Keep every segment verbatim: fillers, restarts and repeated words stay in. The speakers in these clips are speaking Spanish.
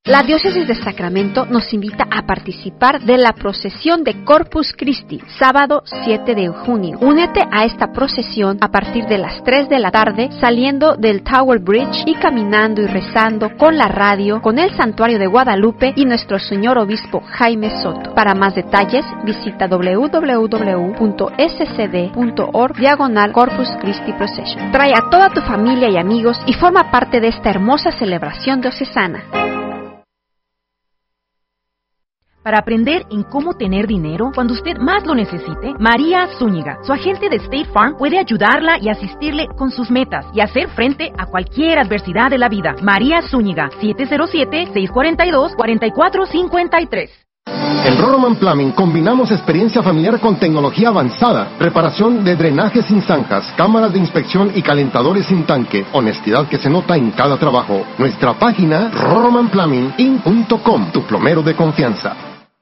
La Diócesis de Sacramento nos invita a participar de la procesión de Corpus Christi, sábado siete de junio. Únete a esta procesión a partir de las tres de la tarde, saliendo del Tower Bridge y caminando y rezando con la radio, con el Santuario de Guadalupe y nuestro Señor Obispo Jaime Soto. Para más detalles, visita w w w punto s c d punto org diagonal Corpus Christi Procession. Trae a toda tu familia y amigos y forma parte de esta hermosa celebración diocesana. Para aprender en cómo tener dinero cuando usted más lo necesite, María Zúñiga, su agente de State Farm, puede ayudarla y asistirle con sus metas y hacer frente a cualquier adversidad de la vida. María Zúñiga, siete cero siete, seis cuatro dos, cuatro cuatro cinco tres. En Roroman Plumbing combinamos experiencia familiar con tecnología avanzada, reparación de drenajes sin zanjas, cámaras de inspección y calentadores sin tanque, honestidad que se nota en cada trabajo. Nuestra página, roroman plumbing inc punto com, tu plomero de confianza.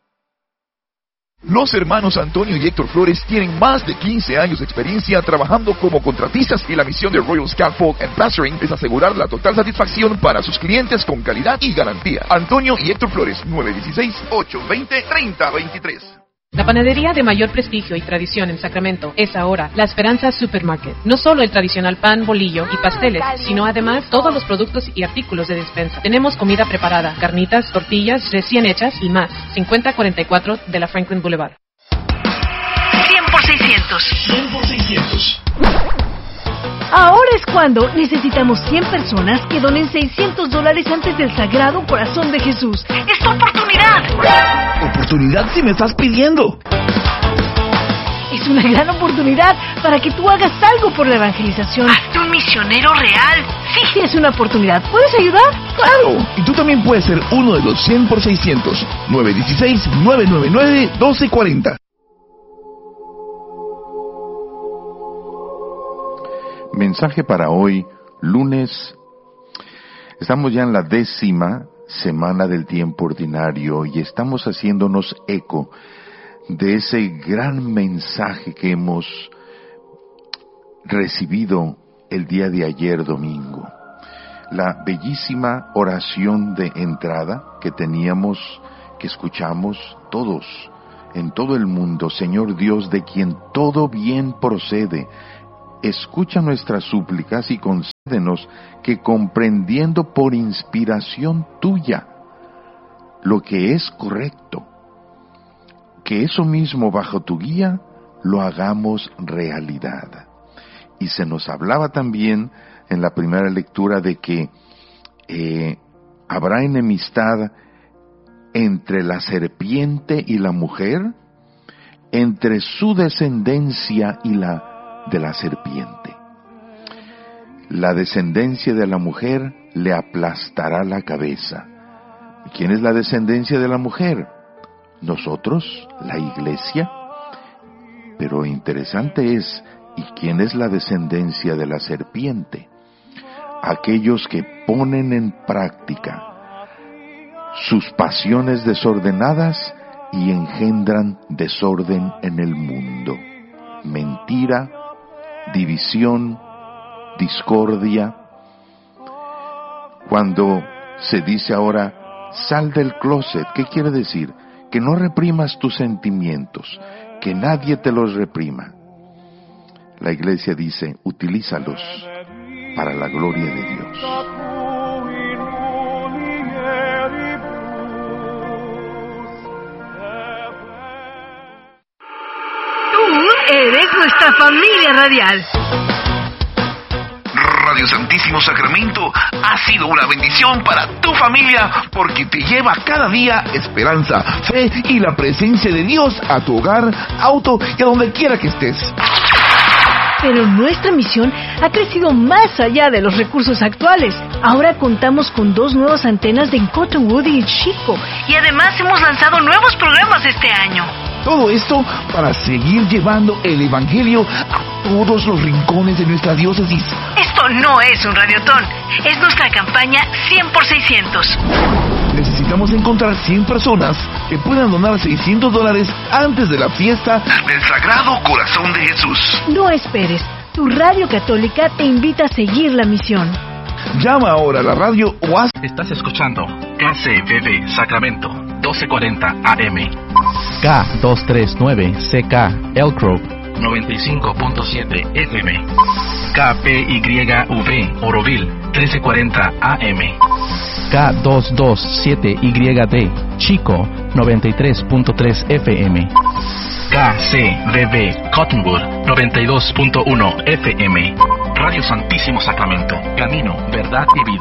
Los hermanos Antonio y Héctor Flores tienen más de quince años de experiencia trabajando como contratistas y la misión de Royal Scaffold and Plastering es asegurar la total satisfacción para sus clientes con calidad y garantía. Antonio y Héctor Flores, nueve uno seis, ocho dos cero, tres cero dos tres. La panadería de mayor prestigio y tradición en Sacramento es ahora La Esperanza Supermarket. No solo el tradicional pan, bolillo y pasteles, sino además todos los productos y artículos de despensa. Tenemos comida preparada, carnitas, tortillas recién hechas y más. cincuenta cuarenta y cuatro de la Franklin Boulevard. cien por seiscientos. cien por seiscientos. Ahora es cuando necesitamos cien personas que donen seiscientos dólares antes del Sagrado Corazón de Jesús. ¡Es tu oportunidad! ¿Oportunidad si me estás pidiendo? Es una gran oportunidad para que tú hagas algo por la evangelización. ¡Hazte un misionero real! Sí, sí, es una oportunidad. ¿Puedes ayudar? ¡Claro! Y tú también puedes ser uno de los cien por seiscientos. nueve uno seis, nueve nueve nueve, uno dos cuatro cero. Mensaje para hoy, lunes. Estamos ya en la décima semana del tiempo ordinario y estamos haciéndonos eco de ese gran mensaje que hemos recibido el día de ayer domingo. La bellísima oración de entrada que teníamos, que escuchamos todos en todo el mundo. Señor Dios, de quien todo bien procede, escucha nuestras súplicas y concédenos que, comprendiendo por inspiración tuya lo que es correcto, que eso mismo bajo tu guía lo hagamos realidad. Y se nos hablaba también en la primera lectura de que eh, habrá enemistad entre la serpiente y la mujer, entre su descendencia y la de la serpiente. La descendencia de la mujer le aplastará la cabeza. ¿Quién es la descendencia de la mujer? Nosotros, la iglesia. Pero interesante es, ¿y quién es la descendencia de la serpiente? Aquellos que ponen en práctica sus pasiones desordenadas y engendran desorden en el mundo. Mentira, división, discordia. Cuando se dice ahora, sal del closet, ¿qué quiere decir? Que no reprimas tus sentimientos, que nadie te los reprima. La iglesia dice, utilízalos para la gloria de Dios. Eres nuestra familia radial. Radio Santísimo Sacramento ha sido una bendición para tu familia porque te lleva cada día esperanza, fe y la presencia de Dios a tu hogar, auto y a donde quiera que estés. Pero nuestra misión ha crecido más allá de los recursos actuales. Ahora contamos con dos nuevas antenas de Cottonwood y Chico. Y además hemos lanzado nuevos programas este año. Todo esto para seguir llevando el Evangelio a todos los rincones de nuestra diócesis. Esto no es un radiotón, es nuestra campaña cien por seiscientos. Necesitamos encontrar cien personas que puedan donar seiscientos dólares antes de la fiesta del Sagrado Corazón de Jesús. No esperes, tu radio católica te invita a seguir la misión. Llama ahora a la radio o haz... Estás escuchando K C B B Sacramento, doce cuarenta A M. K doscientos treinta y nueve C K Elk Grove, noventa y cinco punto siete F M. K P Y V Oroville, trece cuarenta A M. K doscientos veintisiete Y D Chico, noventa y tres punto tres F M. K C B B Cottonwood, noventa y dos punto uno F M. Radio Santísimo Sacramento, camino, verdad y vida.